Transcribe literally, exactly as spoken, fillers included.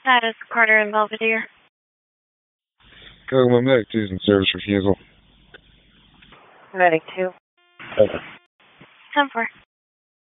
That is Carter and Belvedere. Kokomo Medic two's in service refusal. Medic two. Okay. ten four.